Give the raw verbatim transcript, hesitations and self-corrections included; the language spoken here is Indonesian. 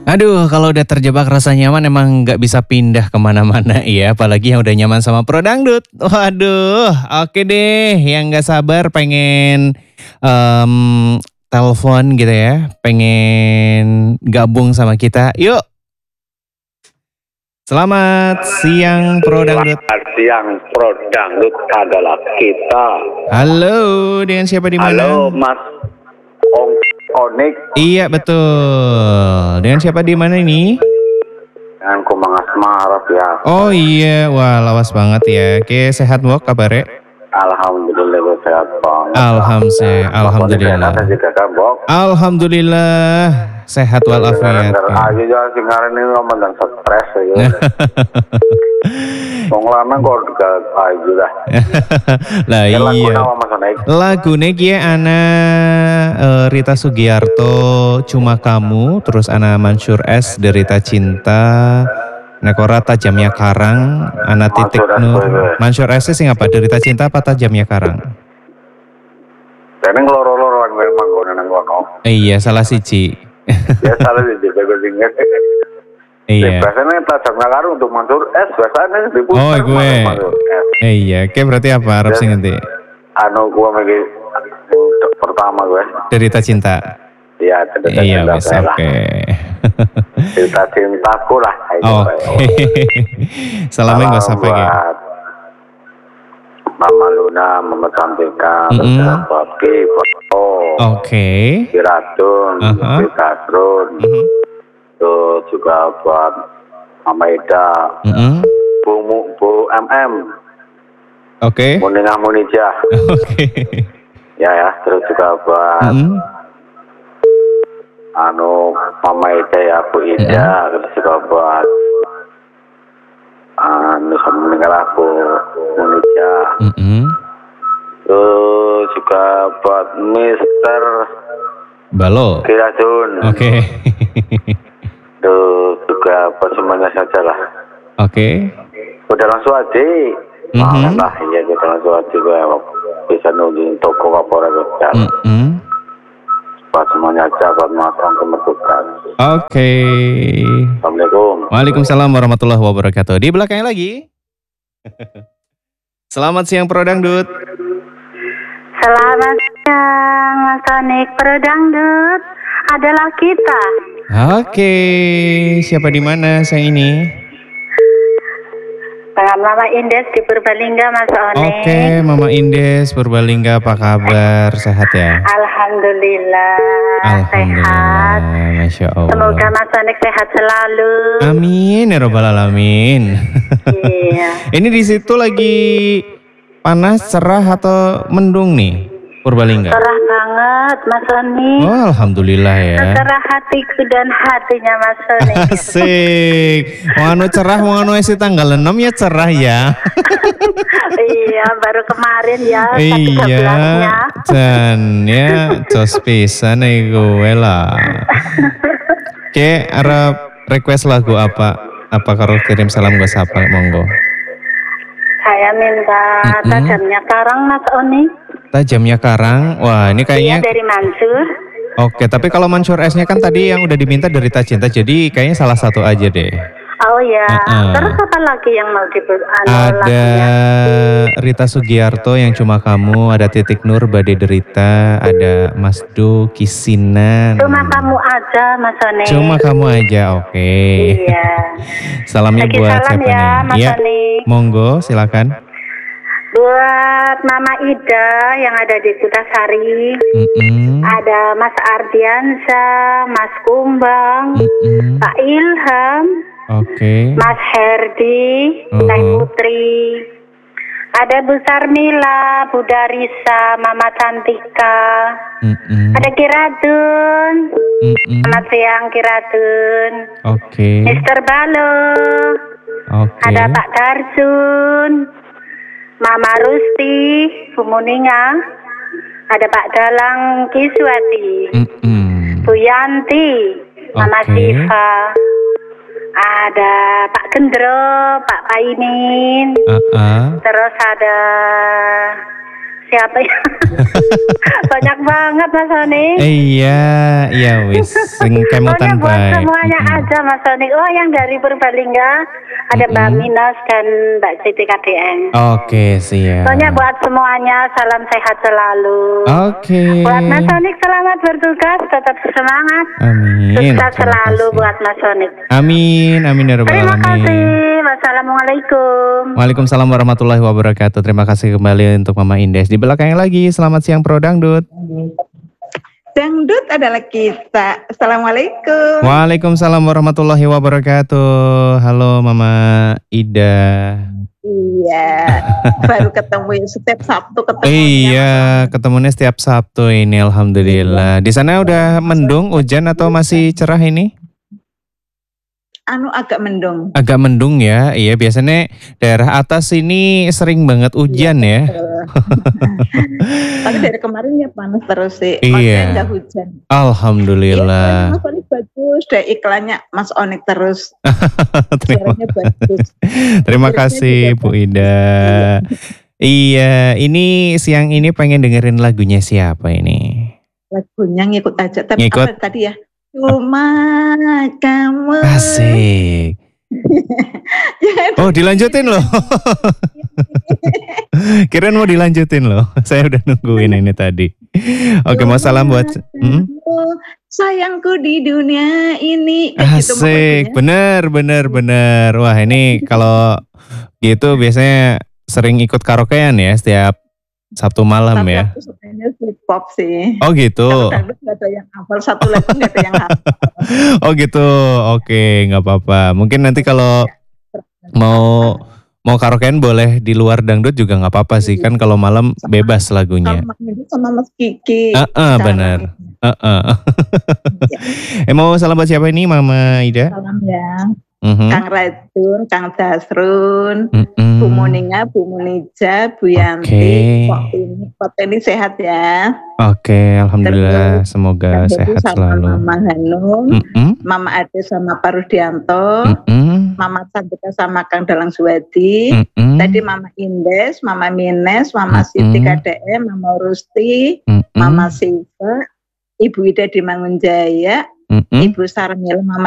Aduh, kalau udah terjebak rasa nyaman emang nggak bisa pindah kemana-mana ya. Apalagi yang udah nyaman sama Pro Dangdut. Waduh, oke deh. Yang nggak sabar pengen em, telepon gitu ya. Pengen gabung sama kita. Yuk, selamat siang Pro Dangdut. Selamat siang, Pro Dangdut adalah kita. Halo, dengan siapa di mana? Halo, Mas Ong Onik. Iya betul. Dengan siapa di mana ini? Dengan Kumang Asmara ya. Oh iya, wah lawas banget ya. Oke, sehat wok kabarnya? Alhamdulillah gue sehat banget. Alhamdulillah, alhamdulillah. Sehat juga kan, Bok? Alhamdulillah sehat walafiat. Gara-gara aja jangan singarin ini ngomong dan stres ya. Wong lama kok juga aja dah. Lah Ya, lagu iya. nama Mas Onik. Lagune ki ana eh, Rita Sugiarto Cuma Kamu, terus ana Mansur S Derita Cinta, Nekora Tajamnya Karang, ana Titik Mansur S Nur. gue. Mansur S sing apa? Derita Cinta apa Tajamnya Karang? Teneng loro-loro memang gue neneng kono. Eh, iya salah siji. Ya salah sih juga gue tinggal. Iya. Biasanya tajamnya karung untuk Mansur S, biasanya diputar Oh gue. Mansur S. Eh iya, oke berarti apa Arab sing ngerti? Anu gue lagi untuk pertama gue. Derita Cinta. Iya, cerita Iya cinta wes saya lah. oke. Cerita cintaku lah. ayo, Oke. ayo. Salamnya nggak Salam sampai ya. buat Mama Luna, Mama Cantika, Mm-mm. Bagi, Foto, Oke. Piratun, Aha. Piratun, Mhm. terus juga buat Mama Ida, Mm-mm. Bu, Mu- Bu M M, Oke. Muningah Munijah, Oke. ya ya, terus juga buat Mm-mm. anu Mama Ida ya Bu Ida, terus juga buat anu sama meninggal aku Munijah, Mm-mm. terus juga buat Mister Balo. Kiradun, Oke. terus juga buat semuanya saja lah. Oke. Udah langsung aja, Mhm. nah iya kita langsung aja gue bisa nungguin toko kapolres kerja. Mm-mm. Buat semuanya aja buat mas orang kemerdekaan. Oke. Assalamualaikum. Waalaikumsalam warahmatullahi wabarakatuh. Di belakangnya lagi. Selamat siang Pro Dangdut. Selamat siang, Mas Onik. Pro Dangdut adalah kita. Oke, siapa di mana sayang ini? Dengan Mama Indes di Purbalingga, Mas Onik. Oke, Mama Indes Purbalingga apa kabar? Sehat ya? Alhamdulillah, Alhamdulillah, sehat. Masya Allah. Semoga Mas Onik sehat selalu. Amin ya robbal alamin. Iya. Ini di situ lagi panas, cerah atau mendung nih Purbalingga? Cerah banget, Mas Onik. Oh, alhamdulillah ya. Cerah hatiku dan hatinya Mas Onik. Asik. Mau anu cerah, mau anu esi tanggal enam ya cerah ya. Iya, baru kemarin ya, Iya, tiga belasnya. dan ya jos pisan nih gue lah. Oke, Arab request lagu apa? Apa karo kirim salam gue sapa monggo. Saya minta Mm-mm. tajamnya karang, Mas Onik. Tajamnya Karang. Wah, ini Iya, kayaknya dari Mansur. oke, tapi kalau Mansur S-nya kan tadi yang udah diminta dari Cinta, jadi kayaknya salah satu aja deh. Oh ya, Uh-uh. terus apa lagi yang mau dibuat? Anu, Ada lagunya? Rita Sugiarto yang Cuma Kamu, ada Titik Nur, Badai Derita, ada Mas Do, Kisinan. Cuma kamu aja, Mas Onik. Cuma Kamu aja, oke. Iya. Salamnya Lagi buat salam siapa ya, nih? Mas Ya, Onik. monggo silakan. Buat Mama Ida yang ada di Kutasari, Mm-mm. ada Mas Ardiansyah, Mas Kumbang, Mm-mm. Pak Ilham, Oke. Mas Herdi, Teh Uh-huh. Putri, ada Bu Sarmila, Bu Darisa, Mama Cantika, Mm-mm. ada Kiradun, Mm-mm. selamat siang Kiradun, Oke. Mister Balo, Oke. ada Pak Darsun, Mama Rusti, Bu Muninga, ada Pak Dalang Kiswati, Mm-mm. Bu Yanti, Mama Oke. Siva, ada Pak Gendro, Pak Paimin, Uh-uh. terus ada siapa ya? Banyak banget Mas Sony. Iya, iya wis sing kemutan Pokoknya buat bae. semuanya Mm-mm. aja Mas Sony. Oh yang dari Purbalingga ada Mbak Mm-mm. Minas dan Mbak Siti K D N. Oke, siap. Pokoknya buat semuanya salam sehat selalu. Oke. Buat Mas Sonik selamat bertugas, tetap semangat. Amin. Sukses Terima selalu kasih. buat Mas Sonik. Amin, amin ya rabbal Terima alamin. kasih. Wassalamualaikum. Waalaikumsalam warahmatullahi wabarakatuh. Terima kasih kembali untuk Mama Indes. Di belakangnya lagi, selamat siang Pro Dangdut. Dangdut adalah kita. Assalamualaikum. Waalaikumsalam warahmatullahi wabarakatuh. Halo Mama Ida. Iya, baru ketemu ya setiap Sabtu ketemu. Iya, ketemunya setiap Sabtu ini alhamdulillah. Di sana udah mendung, hujan atau masih cerah ini? Anu agak mendung. Agak mendung ya. Iya, biasanya daerah atas ini sering banget hujan ya. Tapi dari kemarin ya panas terus sih. Iya. Maksudnya enggak hujan. Alhamdulillah. Iya, Mas Onik bagus. Deh iklannya Mas Onik terus. Terima, Suaranya bagus. terima Suaranya kasih juga Bu bagus. Ida. Iya, ini siang ini pengen dengerin lagunya siapa ini? Lagunya ngikut aja. Tapi Ngikut? apa tadi ya? Cuma kamu. Asik. Jangan Oh, dilanjutin loh. Kirain mau dilanjutin loh. Saya udah nungguin ini tadi. Oke, mau salam buat Hmm? sayangku di dunia ini. Kayak gitu Asik, pokoknya. bener, bener, bener. Wah ini kalau gitu biasanya sering ikut karaokean ya setiap Sabtu malam Tapi ya. aku sukanya hip hop sih. Oh gitu. Kalau dangdut nggak ada yang hafal, satu lagu nggak ada yang hafal. Oh gitu. Oke, nggak apa-apa. Mungkin nanti kalau mau mau karaokean boleh di luar dangdut juga nggak apa-apa sih. Kan kalau malam bebas Kalau lagunya. Mak Nindi sama Mas Kiki. Heeh, cara benar. mainnya. Heeh. Ya, Eh mau salam buat siapa ini Mama Ida? salam ya. Mhm. Kang Rajun, Kang Dasrun, Mm-mm. Bu Muninga, Bu Munija, Bu Oke. Yanti, Kok ini, Kok ini sehat ya. Oke, alhamdulillah semoga Kang Hebu sehat sama selalu. Mama Hanum, Mm-mm. Mama Ade sama Pak Rudianto, Mm-mm. Mama Cantika sama Kang Dalang Suwadi. Mm-mm. Tadi Mama Indes, Mama Mines, Mama Siti Mm-mm. K D M, Mama Rusti, Mm-mm. Mama Siva, Ibu Ida di Mangunjaya, Mm-mm. Ibu Sarmil, Mama